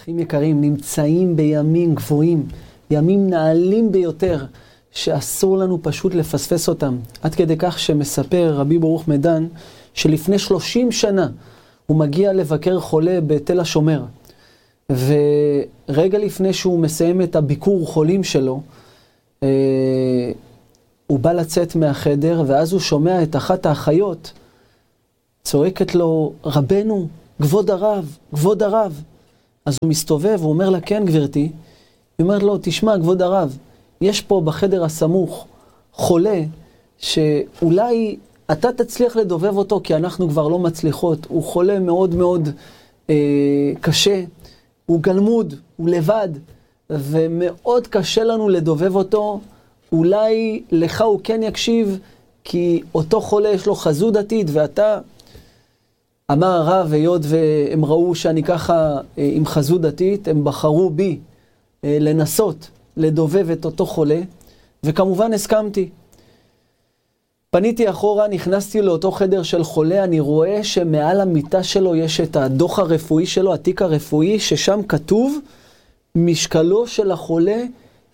אחים יקרים, נמצאים בימים גבוהים, ימים נעלים ביותר, שאסור לנו פשוט לפספס אותם. עד כדי כך שמספר רבי ברוך מדן, שלפני 30 שנה הוא מגיע לבקר חולה בתל השומר. ורגע לפני שהוא מסיים את הביקור חולים שלו, הוא בא לצאת מהחדר, ואז הוא שומע את אחת האחיות, צועקת לו, רבנו, כבוד הרב, כבוד הרב. אז הוא מסתובב, הוא אומר לה, כן גברתי. היא אומרת לו, תשמע כבוד הרב, יש פה בחדר הסמוך חולה, שאולי אתה תצליח לדובב אותו, כי אנחנו כבר לא מצליחות. הוא חולה מאוד מאוד קשה, הוא גלמוד, הוא לבד, ומאוד קשה לנו לדובב אותו. אולי לך הוא כן יקשיב, כי אותו חולה יש לו חזות דתית, ואתה... אמר הרב, היות והם ראו שאני ככה עם חזות דתית, הם בחרו בי לנסות לדובב את אותו חולה, וכמובן הסכמתי. פניתי אחורה, נכנסתי לאותו חדר של חולה, אני רואה שמעל המיטה שלו יש את הדוח הרפואי שלו, התיק הרפואי, ששם כתוב, משקלו של החולה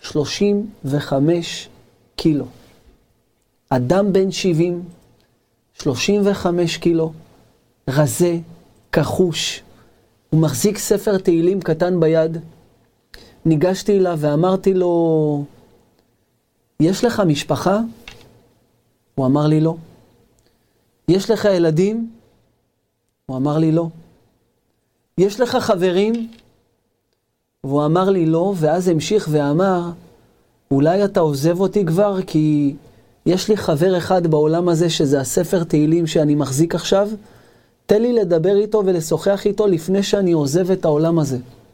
35 קילו. אדם בן 70, 35 קילו, רזה, כחוש, הוא מחזיק ספר תהילים קטן ביד. ניגשתי אליו ואמרתי לו, יש לך משפחה? הוא אמר לי לא. יש לך ילדים? הוא אמר לי לא. יש לך חברים? והוא אמר לי לא, ואז המשיך ואמר, אולי אתה עוזב אותי כבר, כי יש לי חבר אחד בעולם הזה שזה הספר תהילים שאני מחזיק עכשיו, תן לי לדבר איתו ולשוחח איתו לפני שאני עוזב את העולם הזה.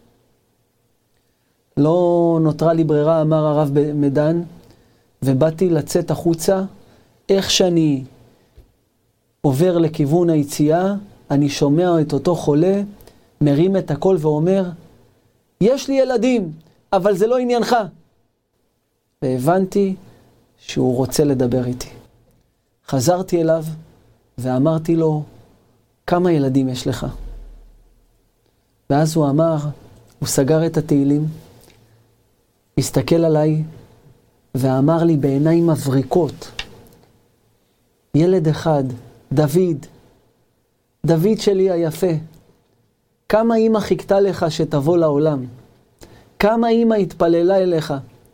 לא נותרה לי ברירה, אמר הרב מדן, ובאתי לצאת החוצה. איך שאני עובר לכיוון היציאה, אני שומע את אותו חולה, מרים את הכל ואומר, יש לי ילדים, אבל זה לא עניינך. והבנתי שהוא רוצה לדבר איתי. חזרתי אליו ואמרתי לו, כמה ילדים יש לך? ואז הוא אמר, הוא סגר את התהילים, הסתכל עליי ואמר לי בעיניים מבריקות, ילד אחד, דוד, דוד שלי היפה, כמה אמא חיכתה לך שתבוא לעולם, כמה אמא התפללה אליך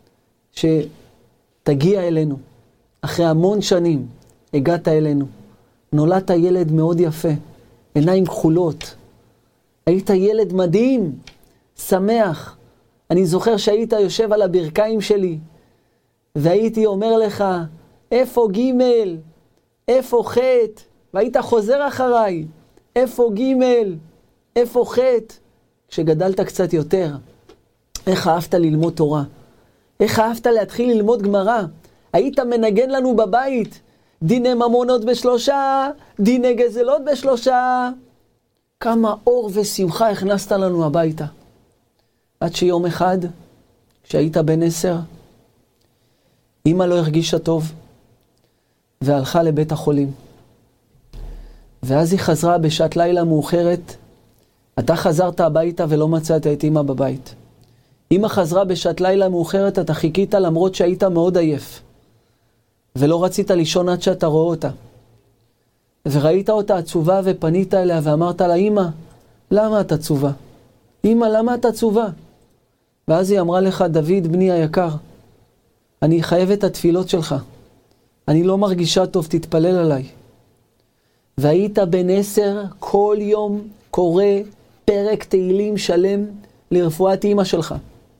שתגיע אלינו, אחרי המון שנים הגעת אלינו, נולדת ילד מאוד יפה, עיניים כחולות, היית ילד מדהים, שמח. אני זוכר שהיית יושב על הברכיים שלי, והייתי אומר לך, איפה ג', איפה ח', והיית חוזר אחריי, איפה ג', איפה ח'. כשגדלת קצת יותר, איך אהבת ללמוד תורה, איך אהבת להתחיל ללמוד גמרא, היית מנגן לנו בבית, דיני ממונות ב3, דיני גזלות ב3, כמה אור ושמחה הכנסת לנו הביתה. עד שיום אחד, כשהיית בן 10, אמא לא הרגישה טוב, והלכה לבית החולים. ואז היא חזרה בשעת לילה מאוחרת, אתה חזרת הביתה ולא מצאת את אמא בבית. אמא חזרה בשעת לילה מאוחרת, אתה חיכית למרות שהיית מאוד עייף. ולא רצית לישון עד שאתה רואה אותה. וראית אותה עצובה ופנית אליה ואמרת לה, אמא, למה את עצובה? אמא, למה את עצובה? ואז היא אמרה לך, דוד, בני היקר, אני חייב את התפילות שלך. אני לא מרגישה טוב, תתפלל עליי. והיית בן 10, כל יום קורא פרק תהילים שלם לרפואת אמא שלך.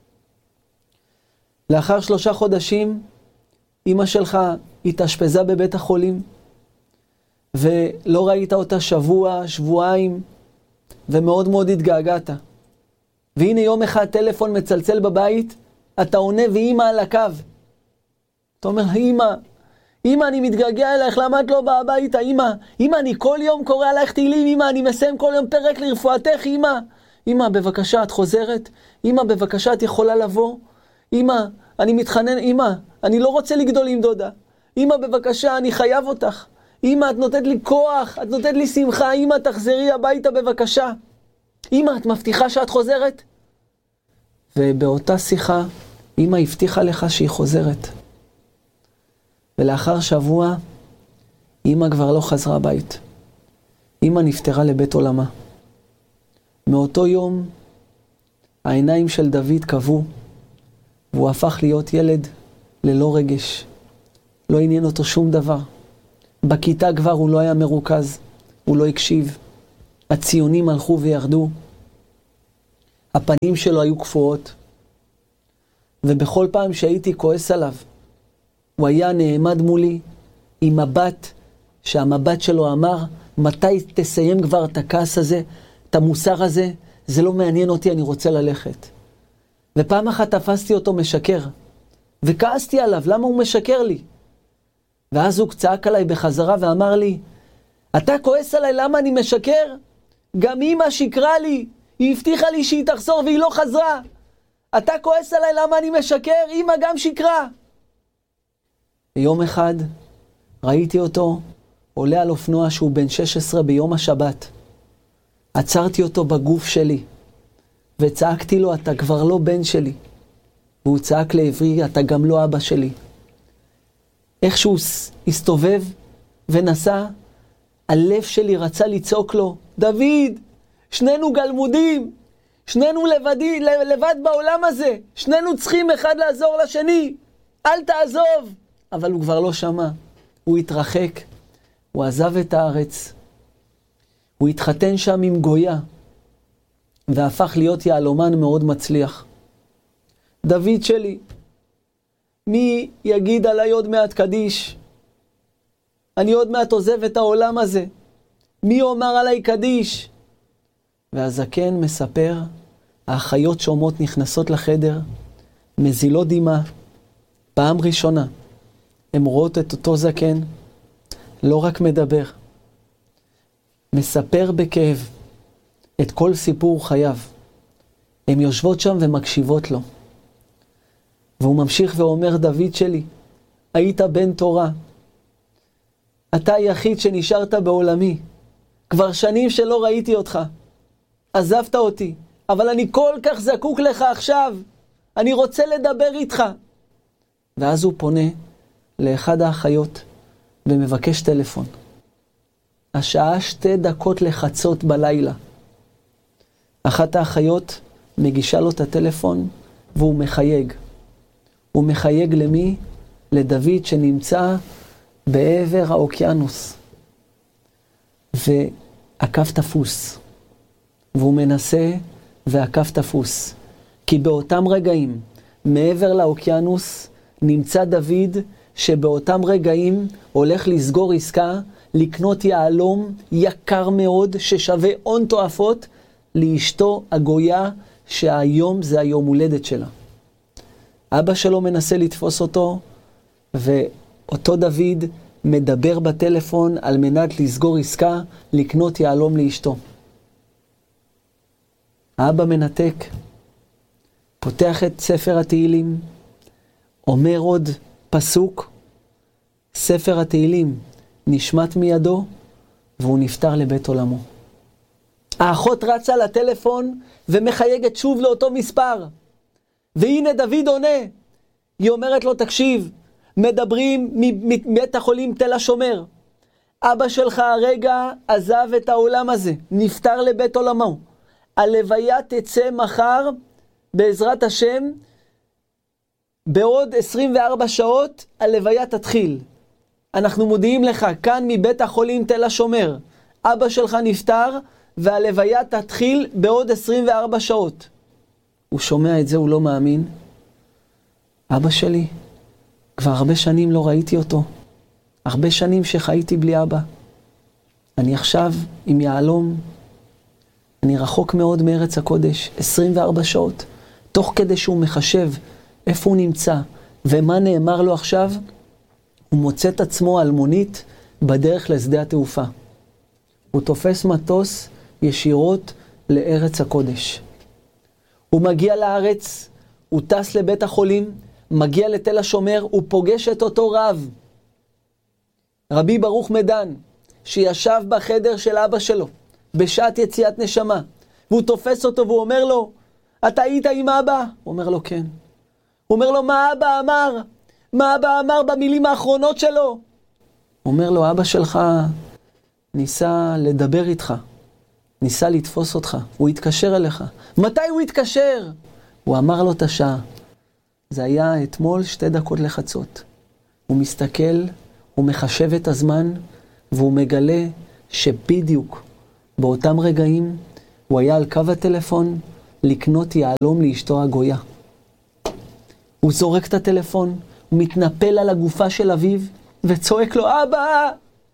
לאחר 3 חודשים, אמא שלך התאשפזה בבית החולים, ולא ראית אותה שבוע, שבועיים, ומאוד מאוד התגעגעת. והנה יום אחד טלפון מצלצל בבית, אתה עונה ואמא על הקו. אתה אומר, אמא, אני מתגעגע אלייך, למה את לא באה הביתה? אמא, אני כל יום קורא עלייך תהילים, אמא, אני מסיים כל יום פרק לרפואתך, אמא, בבקשה, את חוזרת? אמא, בבקשה, את יכולה לבוא? אמא, אני מתחנן, אמא, אני לא רוצה לגדול עם דודה. אמא, בבקשה, אני חייב אותך. אמא, את נותנת לי כוח, את נותנת לי שמחה, אמא, תחזרי הביתה בבקשה. אמא, את מבטיחה שאת חוזרת? ובאותה שיחה, אמא הבטיחה לך שהיא חוזרת. ולאחר שבוע, אמא כבר לא חזרה בית. אמא נפטרה לבית עולמה. מאותו יום, העיניים של דוד קבעו, והוא הפך להיות ילד ללא רגש. לא עניין אותו שום דבר. בכיתה כבר הוא לא היה מרוכז, הוא לא הקשיב. הציונים הלכו וירדו. הפנים שלו היו קפואות. ובכל פעם שהייתי כועס עליו, הוא היה נעמד מולי עם מבט, שהמבט שלו אמר, מתי תסיים כבר את הכעס הזה, את המוסר הזה, זה לא מעניין אותי, אני רוצה ללכת. ופעם אחת תפסתי אותו משקר, וכעסתי עליו, למה הוא משקר לי? ואז הוא צעק עליי בחזרה ואמר לי, אתה כועס עליי למה אני משקר? גם אמא שקרה לי, היא הבטיחה לי שהיא תחזור והיא לא חזרה. אתה כועס עליי למה אני משקר? אמא גם שקרה. יום אחד ראיתי אותו עולה על אופנוע שהוא בן 16 ביום השבת. עצרתי אותו בגוף שלי וצעקתי לו, אתה כבר לא בן שלי. והוא צעק לעברי, אתה גם לא אבא שלי. איך שהוא הסתובב ונסע, הלב שלי רצה לצעוק לו, דוד, שנינו גלמודים, שנינו לבד בעולם הזה, שנינו צריכים אחד לעזור לשני, אל תעזוב. אבל הוא כבר לא שמע, הוא התרחק, הוא עזב את הארץ, הוא התחתן שם עם גויה, והפך להיות יהלומן מאוד מצליח. דוד שלי, מי יגיד עליי עוד מעט קדיש? אני עוד מעט עוזב את העולם הזה. מי אומר עליי קדיש? והזקן מספר, האחיות שומעות נכנסות לחדר, מזילות דמעה, פעם ראשונה. הן רואות את אותו זקן, לא רק מדבר, מספר בכאב את כל סיפור חייו. הן יושבות שם ומקשיבות לו. והוא ממשיך ואומר, דוד שלי, היית בן תורה. אתה היחיד שנשארת בעולמי. כבר שנים שלא ראיתי אותך. עזבת אותי, אבל אני כל כך זקוק לך עכשיו. אני רוצה לדבר איתך. ואז הוא פונה לאחד האחיות ומבקש טלפון. השעה 2:00 לחצות בלילה. אחת האחיות מגישה לו את הטלפון והוא מחייג. הוא מחייג למי? לדוד שנמצא בעבר האוקיינוס. והקו תפוס. והוא מנסה והקו תפוס. כי באותם רגעים, מעבר לאוקיינוס, נמצא דוד שבאותם רגעים הולך לסגור עסקה, לקנות יהלום יקר מאוד ששווה הון תועפות לאשתו הגויה שהיום זה היום הולדת שלה. אבא שלו מנסה לתפוס אותו, ואותו דוד מדבר בטלפון על מנת לסגור עסקה, לקנות יהלום לאשתו. האבא מנתק, פותח את ספר התהילים, אומר עוד פסוק, ספר התהילים נשמט מידו, והוא נפטר לבית עולמו. האחות רצה לטלפון ומחייגת שוב לאותו מספר. והנה דוד עונה. היא אומרת לו, תקשיב, מדברים מבית החולים תל השומר. אבא שלך הרגע עזב את העולם הזה, נפטר לבית עולמו. הלוויה תצא מחר, בעזרת השם, בעוד 24 שעות הלוויה תתחיל. אנחנו מודיעים לך, כאן מבית החולים תל השומר, אבא שלך נפטר, והלוויה תתחיל בעוד 24 שעות. הוא שומע את זה, הוא לא מאמין. אבא שלי, כבר הרבה שנים לא ראיתי אותו. הרבה שנים שחייתי בלי אבא. אני עכשיו עם יהלום. אני רחוק מאוד מארץ הקודש, 24 שעות. תוך כדי שהוא מחשב איפה הוא נמצא ומה נאמר לו עכשיו, הוא מוצא את עצמו על מונית בדרך לשדה התעופה. הוא תופס מטוס ישירות לארץ הקודש. הוא מגיע לארץ, הוא טס לבית החולים, מגיע לתל השומר, הוא פוגש את אותו רב, רבי ברוך מדן, שישב בחדר של אבא שלו, בשעת יציאת נשמה, והוא תופס אותו והוא אומר לו, אתה היית עם אבא? הוא אומר לו, כן. הוא אומר לו, מה אבא אמר? מה אבא אמר במילים האחרונות שלו? הוא אומר לו, אבא שלך ניסה לדבר איתך, ניסה לתפוס אותך, הוא התקשר אליך. מתי הוא התקשר? הוא אמר לו את השעה. זה היה אתמול 2:00 לחצות. הוא מסתכל, הוא מחשב את הזמן, והוא מגלה שבדיוק באותם רגעים הוא היה על קו הטלפון לקנות יהלום לאשתו הגויה. הוא זורק את הטלפון, הוא מתנפל על הגופה של אביו וצועק לו, אבא!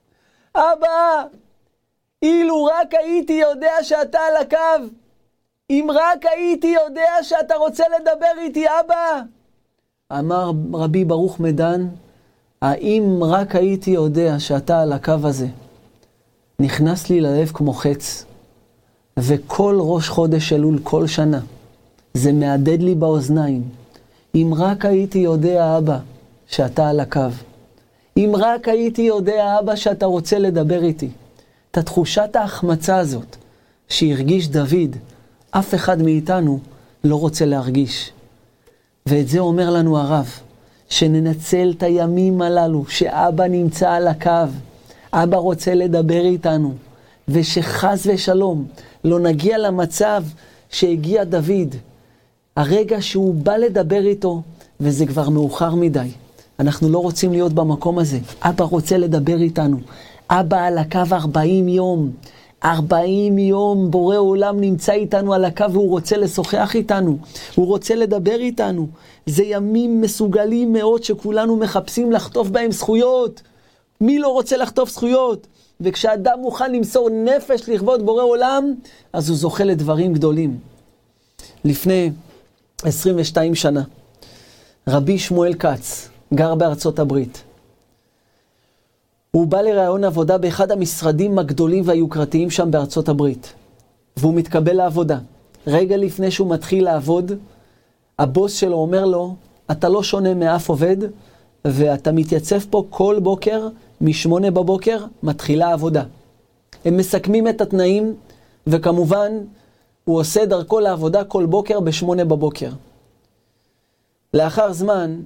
אבא! אילו רק הייתי יודע שאתה על הקו, אם רק הייתי יודע שאתה רוצה לדבר איתי, אבא! אמר רבי ברוך מדן, האם רק הייתי יודע שאתה על הקו הזה, נכנס לי ללב כמו חץ, וכל ראש חודש אלול כל שנה, זה מעדד לי באוזניים, אם רק הייתי יודע, אבא, שאתה על הקו, אם רק הייתי יודע, אבא, שאתה רוצה לדבר איתי. את התחושת ההחמצה הזאת שהרגיש דוד, אף אחד מאיתנו לא רוצה להרגיש. ואת זה אומר לנו הרב, שננצל את הימים הללו, שאבא נמצא על הקו, אבא רוצה לדבר איתנו, ושחס ושלום לא נגיע למצב שהגיע דוד, הרגע שהוא בא לדבר איתו, וזה כבר מאוחר מדי. אנחנו לא רוצים להיות במקום הזה. אבא רוצה לדבר איתנו. אבא על הקו 40 יום. 40 יום בורא עולם נמצא איתנו על הקו, והוא רוצה לשוחח איתנו. הוא רוצה לדבר איתנו. זה ימים מסוגלים מאוד שכולנו מחפשים לחטוף בהם זכויות. מי לא רוצה לחטוף זכויות? וכשאדם מוכן למסור נפש לכבוד בורא עולם, אז הוא זוכה לדברים גדולים. לפני 22 שנה, רבי שמואל כץ גר בארצות הברית. הוא בא לרעיון עבודה באחד המשרדים הגדולים והיוקרתיים שם בארצות הברית. והוא מתקבל לעבודה. רגע לפני שהוא מתחיל לעבוד, הבוס שלו אומר לו, אתה לא שונה מאף עובד, ואתה מתייצב פה כל בוקר, מ8 בבוקר, מתחילה עבודה. הם מסכמים את התנאים, וכמובן, הוא עושה דרכו לעבודה כל בוקר ב8 בבוקר. לאחר זמן,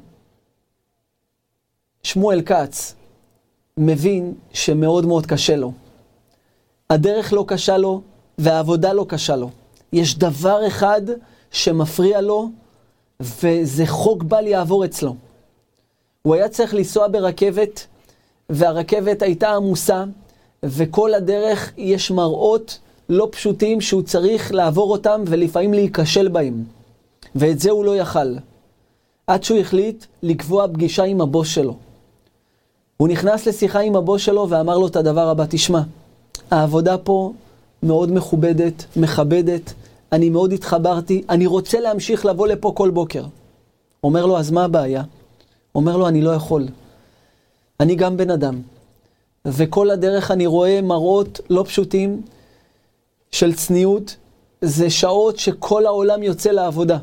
שמואל כץ מבין שמאוד מאוד קשה לו. הדרך לא קשה לו, והעבודה לא קשה לו. יש דבר אחד שמפריע לו, וזה חוק בל יעבור אצלו. הוא היה צריך לנסוע ברכבת, והרכבת הייתה עמוסה, וכל הדרך יש מראות לא פשוטים שהוא צריך לעבור אותם, ולפעמים להיכשל בהם. ואת זה הוא לא יכל. עד שהוא החליט לקבוע פגישה עם הבוס שלו. הוא נכנס לשיחה עם הבוס שלו ואמר לו את הדבר הבא, תשמע, העבודה פה מאוד מכובדת, מכבדת, אני מאוד התחברתי, אני רוצה להמשיך לבוא לפה כל בוקר. אומר לו, אז מה הבעיה? אומר לו, אני לא יכול. אני גם בן אדם. וכל הדרך אני רואה מראות לא פשוטים של צניעות, זה שעות שכל העולם יוצא לעבודה.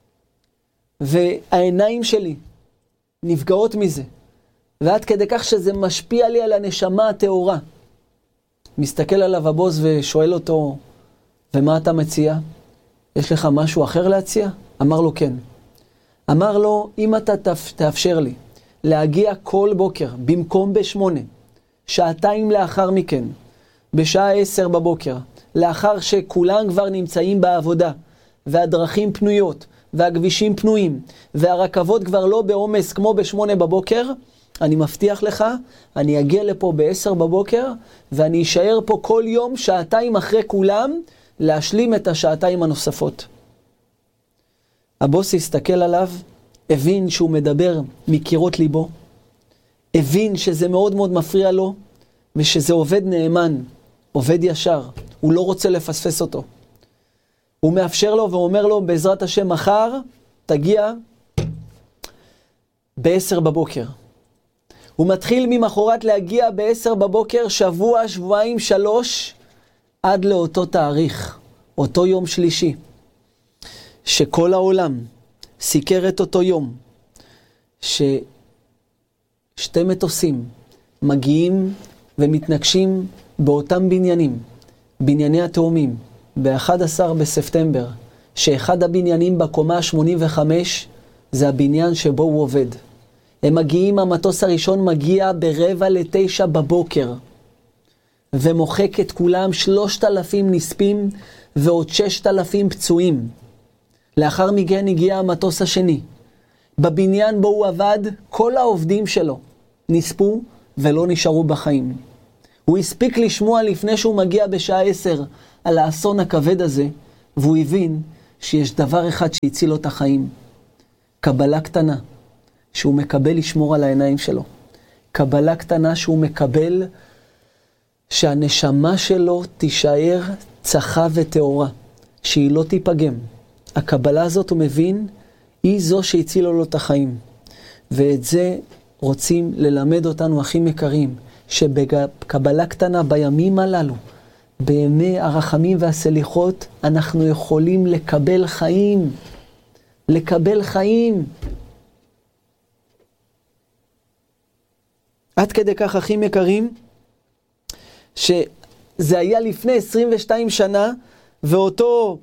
והעיניים שלי נפגעות מזה. ועד כדי כך שזה משפיע לי על הנשמה הטהורה. מסתכל עליו הבוס ושואל אותו, ומה אתה מציע? יש לך משהו אחר להציע? אמר לו כן. אמר לו, אם אתה תאפשר לי להגיע כל בוקר, במקום ב8, שעתיים לאחר מכן, בשעה 10 בבוקר, לאחר שכולם כבר נמצאים בעבודה, והדרכים פנויות, והכבישים פנויים, והרכבות כבר לא בעומס כמו ב8 בבוקר, אני מבטיח לך, אני אגיע לפה ב10 בבוקר, ואני אשאר פה כל יום שעתיים אחרי כולם, להשלים את השעתיים הנוספות. הבוס הסתכל עליו, הבין שהוא מדבר מקירות ליבו, הבין שזה מאוד מאוד מפריע לו, ושזה עובד נאמן, עובד ישר, הוא לא רוצה לפספס אותו. הוא מאפשר לו ואומר לו, בעזרת השם מחר, תגיע ב10 בבוקר. הוא מתחיל ממחרת להגיע ב10 בבוקר, שבוע, שבועיים, 3, עד לאותו תאריך, אותו יום שלישי, שכל העולם סיקר את אותו יום, ששתי מטוסים מגיעים ומתנגשים באותם בניינים, בנייני התאומים, ב-11 בספטמבר, שאחד הבניינים בקומה 85 זה הבניין שבו הוא עובד. הם מגיעים, המטוס הראשון מגיע 8:45 בבוקר, ומוחק את כולם 3,000 נספים ועוד 6,000 פצועים. לאחר מכן הגיע המטוס השני. בבניין בו הוא עבד, כל העובדים שלו נספו ולא נשארו בחיים. הוא הספיק לשמוע לפני שהוא מגיע בשעה 10 על האסון הכבד הזה, והוא הבין שיש דבר אחד שהציל לו את החיים. קבלה קטנה שהוא מקבל לשמור על העיניים שלו. קבלה קטנה שהוא מקבל שהנשמה שלו תישאר צחה וטהורה, שהיא לא תיפגם. הקבלה הזאת הוא מבין, היא זו שהצילה לו את החיים. ואת זה רוצים ללמד אותנו אחים יקרים, שבקבלה קטנה בימים הללו, בימי הרחמים והסליחות, אנחנו יכולים לקבל חיים. לקבל חיים. עד כדי כך אחים יקרים, שזה היה לפני 22 שנה, ואותו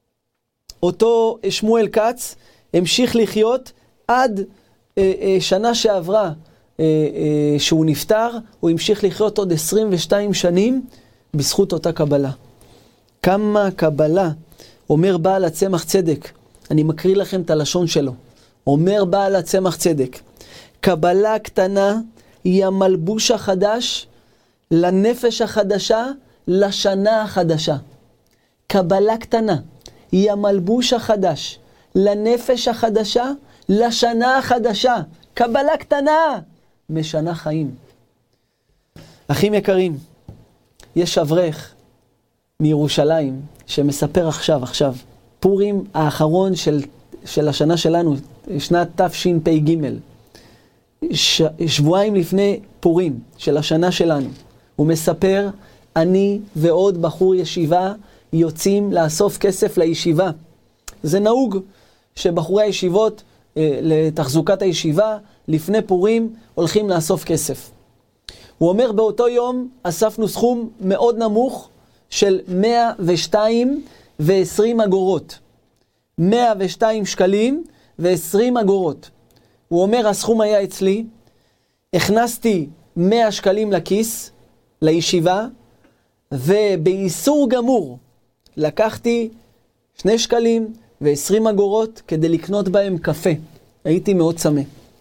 שמואל כץ המשיך לחיות עד שנה שעברה שהוא נפטר, הוא המשיך לחיות עוד 22 שנים בזכות אותה קבלה. כמה קבלה, אומר בעל הצמח צדק, אני מקריא לכם את הלשון שלו, אומר בעל הצמח צדק, קבלה קטנה היא המלבוש החדש לנפש החדשה, לשנה החדשה. קבלה קטנה היא המלבוש החדש לנפש החדשה, לשנה החדשה. קבלה קטנה משנה חיים. אחים יקרים, יש אברך מירושלים שמספר עכשיו, פורים האחרון של השנה שלנו, שנת תשפ"ג, שבועיים לפני פורים של השנה שלנו, הוא מספר, אני ועוד בחור ישיבה יוצאים לאסוף כסף לישיבה. זה נהוג שבחורי הישיבות לתחזוקת הישיבה לפני פורים הולכים לאסוף כסף. הוא אומר, באותו יום אספנו סכום מאוד נמוך של 102.20 אגורות. 102 שקלים ו20 אגורות. הוא אומר, הסכום היה אצלי, הכנסתי 100 שקלים לכיס, לישיבה, ובאיסור גמור לקחתי 2 שקלים ו20 אגורות כדי לקנות בהם קפה. הייתי מאוד צמא.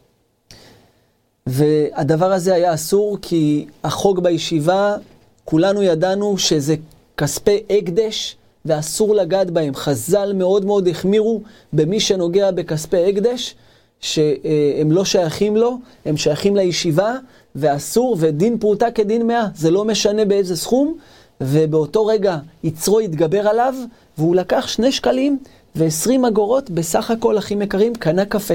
והדבר הזה היה אסור כי החוק בישיבה, כולנו ידענו שזה כספי הקדש ואסור לגעת בהם. חז"ל מאוד מאוד החמירו במי שנוגע בכספי הקדש, שהם לא שייכים לו, הם שייכים לישיבה, ואסור, ודין פרוטה כדין 100, זה לא משנה באיזה סכום, ובאותו רגע יצרו יתגבר עליו, והוא לקח 2 שקלים ו20 אגורות, בסך הכל אחים יקרים, קנה קפה.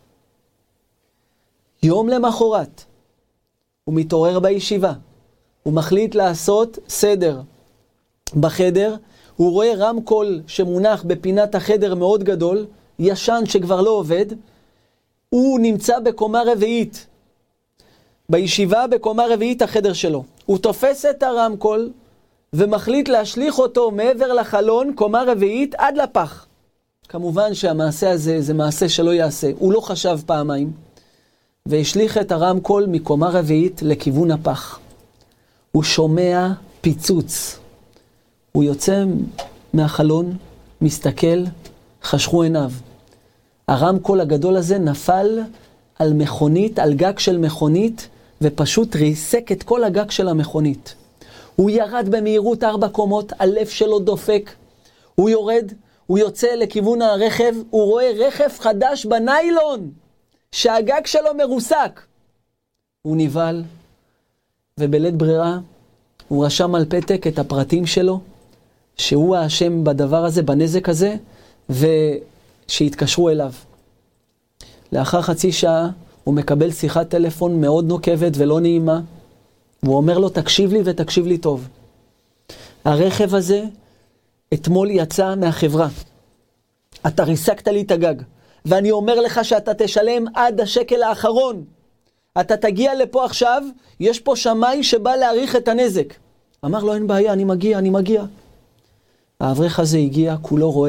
יום למחרת, הוא מתעורר בישיבה, הוא מחליט לעשות סדר בחדר, הוא רואה רמקול שמונח בפינת החדר מאוד גדול, ישן שכבר לא עובד, הוא נמצא בקומה רביעית, בישיבה בקומה רביעית החדר שלו. הוא תופס את הרמקול ומחליט להשליך אותו מעבר לחלון, קומה רביעית, עד לפח. כמובן שהמעשה הזה זה מעשה שלא יעשה. הוא לא חשב פעמיים, והשליך את הרמקול מקומה רביעית לכיוון הפח. הוא שומע פיצוץ. הוא יוצא מהחלון, מסתכל, חשכו עיניו. הרמקול הגדול הזה נפל על מכונית, על גג של מכונית, ופשוט ריסק את כל הגג של המכונית. הוא ירד במהירות 4 קומות, הלב שלו דופק. הוא יורד, הוא יוצא לכיוון הרכב, הוא רואה רכב חדש בניילון, שהגג שלו מרוסק. הוא נבהל, ובלית ברירה, הוא רשם על פתק את הפרטים שלו, שהוא האשם בדבר הזה, בנזק הזה, ושיתקשרו אליו. לאחר חצי שעה, הוא מקבל שיחת טלפון מאוד נוקבת ולא נעימה, והוא אומר לו, תקשיב לי ותקשיב לי טוב. הרכב הזה אתמול יצא מהחברה. אתה ריסקת לי את הגג, ואני אומר לך שאתה תשלם עד השקל האחרון. אתה תגיע לפה עכשיו, יש פה שמאי שבא להעריך את הנזק. אמר לו, אין בעיה, אני מגיע. האברך הזה הגיע, כולו רועד,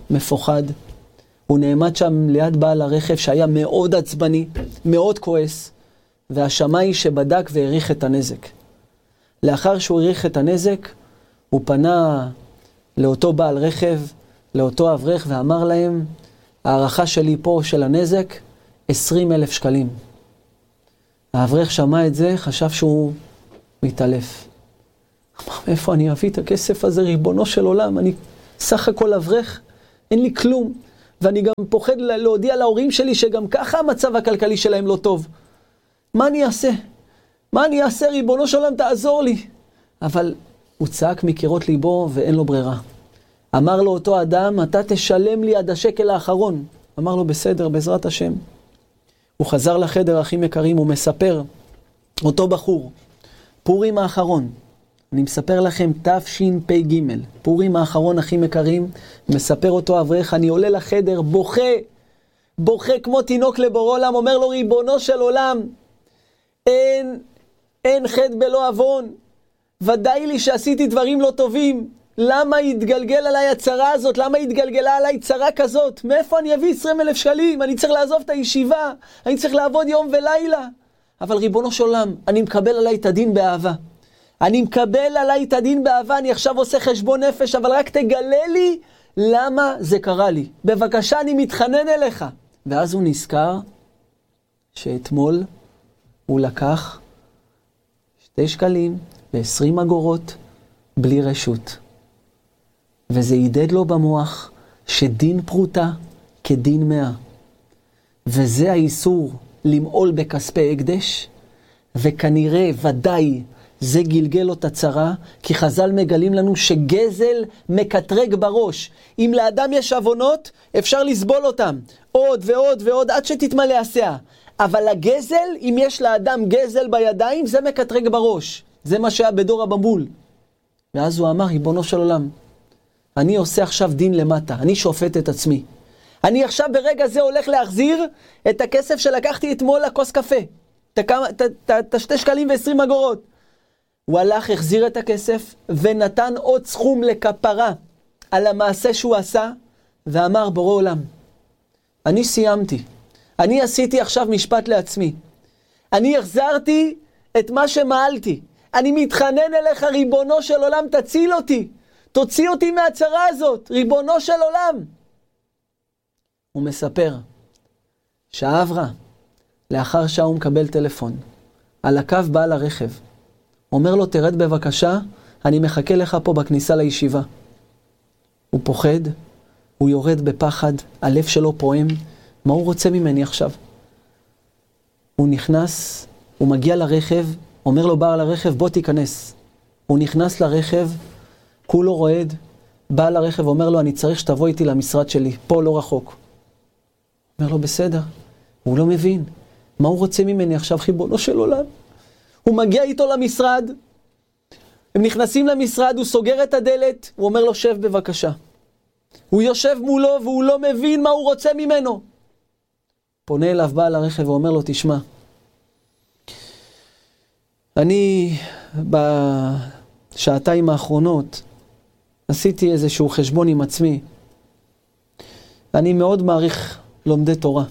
מפוחד. הוא נעמד שם ליד בעל הרכב שהיה מאוד עצבני, מאוד כועס, והשמאי שבדק והעריך את הנזק. לאחר שהוא העריך את הנזק, הוא פנה לאותו בעל רכב, לאותו אברך, ואמר להם, הערכה שלי פה של הנזק, 20,000 שקלים. האברך שמע את זה, חשב שהוא מתעלף. אמר, מאיפה אני אביא את הכסף הזה, ריבונו של עולם? אני סך הכל אברך, אין לי כלום. ואני גם פוחד להודיע להורים שלי שגם ככה המצב הכלכלי שלהם לא טוב. מה אני אעשה? מה אני אעשה, ריבונו של עולם, תעזור לי? אבל הוא צעק מקירות ליבו ואין לו ברירה. אמר לו אותו אדם, אתה תשלם לי עד השקל האחרון. אמר לו, בסדר, בעזרת השם. הוא חזר לחדר, אחים יקרים, הוא מספר, אותו בחור, פורים האחרון, אני מספר לכם תשפ"ג, פורים האחרון, אחים יקרים, מספר אותו אברך, אני עולה לחדר, בוכה כמו תינוק לבורא עולם, אומר לו, ריבונו של עולם, אין חטא בלא עוון, ודאי לי שעשיתי דברים לא טובים, למה התגלגל עליי הצרה הזאת? למה התגלגלה עליי צרה כזאת? מאיפה אני אביא 20,000 שקלים? אני צריך לעזוב את הישיבה, אני צריך לעבוד יום ולילה. אבל ריבונו של עולם, אני מקבל עליי את הדין באהבה. אני מקבל עליי את הדין באהבה, אני עכשיו עושה חשבון נפש, אבל רק תגלה לי למה זה קרה לי. בבקשה, אני מתחנן אליך. ואז הוא נזכר שאתמול הוא לקח 2 שקלים ו20 אגורות בלי רשות. וזה יידד לו במוח שדין פרוטה כדין 100. וזה האיסור למעול בכספי הקדש, וכנראה ודאי זה גלגל לו את הצרה, כי חז"ל מגלים לנו שגזל מקטרג בראש. אם לאדם יש עוונות, אפשר לסבול אותם עוד ועוד ועוד עד שתתמלא הסאה. אבל הגזל, אם יש לאדם גזל בידיים, זה מקטרג בראש. זה מה שהיה בדור המבול. ואז הוא אמר, ריבונו של עולם, אני עושה עכשיו דין למטה, אני שופט את עצמי. אני עכשיו ברגע זה הולך להחזיר את הכסף שלקחתי אתמול לכוס קפה. את 2 שקלים ו20 אגורות. הוא הלך, החזיר את הכסף, ונתן עוד סכום לכפרה על המעשה שהוא עשה, ואמר, בורא עולם, אני סיימתי. אני עשיתי עכשיו משפט לעצמי. אני החזרתי את מה שמעלתי. אני מתחנן אליך, ריבונו של עולם, תציל אותי. תוציא אותי מהצרה הזאת, ריבונו של עולם. הוא מספר, שעה עברה, לאחר שעה הוא מקבל טלפון. על הקו בעל הרכב. אומר לו, תרד בבקשה, אני מחכה לך פה בכניסה לישיבה. הוא פוחד, הוא יורד בפחד, הלב שלו פועם. מה הוא רוצה ממני עכשיו? הוא נכנס, הוא מגיע לרכב, אומר לו בעל הרכב, בוא תיכנס. הוא נכנס לרכב, כולו רועד, בעל הרכב אומר לו, אני צריך שתבוא איתי למשרד שלי, פה לא רחוק. אומר לו, בסדר. הוא לא מבין. מה הוא רוצה ממני עכשיו, ריבונו של עולם? הוא מגיע איתו למשרד, הם נכנסים למשרד, הוא סוגר את הדלת, הוא אומר לו, שב בבקשה. הוא יושב מולו והוא לא מבין מה הוא רוצה ממנו. פונה אליו בעל הרכב ואומר לו, תשמע, אני בשעתיים האחרונות עשיתי איזשהו חשבון עם עצמי. אני מאוד מעריך לומדי תורה.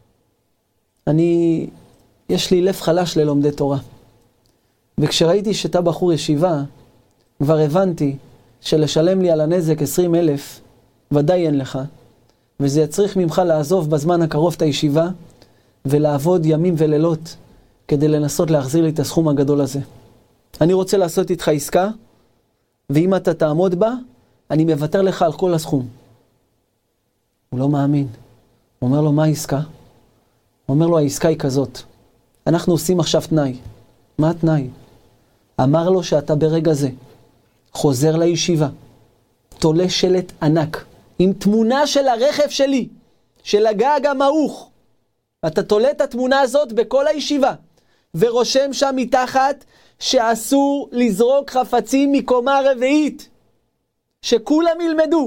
יש לי לב חלש ללומדי תורה. וכשראיתי שאתה בחור ישיבה, כבר הבנתי שלשלם לי על הנזק 20,000, ודאי אין לך. וזה יצריך ממך לעזוב בזמן הקרוב את הישיבה, ולעבוד ימים ולילות, כדי לנסות להחזיר לי את הסכום הגדול הזה. אני רוצה לעשות איתך עסקה, ואם אתה תעמוד בה, אני מוותר לך על כל הסכום. הוא לא מאמין. הוא אומר לו, מה העסקה? הוא אומר לו, העסקה היא כזאת. אנחנו עושים עכשיו תנאי. מה התנאי? אמר לו שאתה ברגע זה חוזר לישיבה, תולה שלט ענק, עם תמונה של הרכב שלי, של הגג המעוך. אתה תולה את התמונה הזאת בכל הישיבה, ורושם שם מתחת שאסור לזרוק חפצים מקומה רביעית, שכולם ילמדו.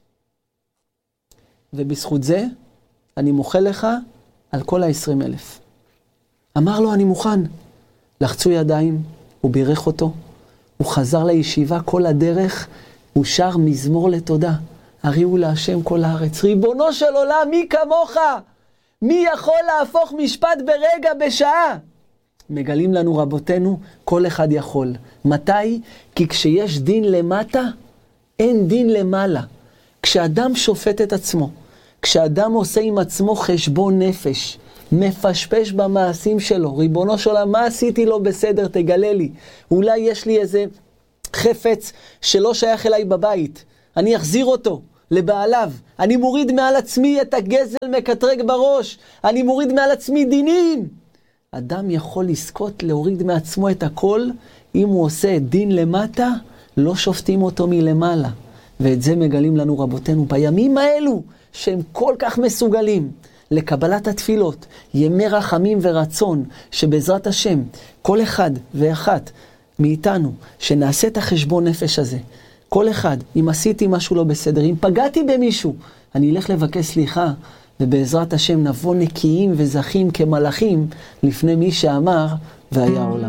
ובזכות זה אני מוחה לך על כל 20,000. אמר לו, אני מוכן. לחצו ידיים, הוא בירך אותו, הוא חזר לישיבה כל הדרך, הוא שר מזמור לתודה. הריעו להשם כל הארץ. ריבונו של עולם, מי כמוך? מי יכול להפוך משפט ברגע, בשעה? מגלים לנו רבותינו, כל אחד יכול. מתי? כי כשיש דין למטה, אין דין למעלה. כשאדם שופט את עצמו, כשאדם עושה עם עצמו חשבון נפש, מפשפש במעשים שלו, ריבונו של עולם, מה עשיתי לו בסדר? תגלה לי. אולי יש לי איזה חפץ שלא שייך אליי בבית, אני אחזיר אותו לבעליו. אני מוריד מעל עצמי את הגזל מקטרג בראש, אני מוריד מעל עצמי דינים. אדם יכול לזכות להוריד מעצמו את הכל, אם הוא עושה דין למטה, לא שופטים אותו מלמעלה. ואת זה מגלים לנו רבותינו בימים האלו, שהם כל כך מסוגלים לקבלת התפילות, ימי רחמים ורצון, שבעזרת השם, כל אחד ואחת מאיתנו, שנעשה את החשבון נפש הזה, כל אחד, אם עשיתי משהו לא בסדר, אם פגעתי במישהו, אני אלך לבקש סליחה, ובעזרת השם נבוא נקיים וזכים כמלאכים, לפני מי שאמר, והיה עולם.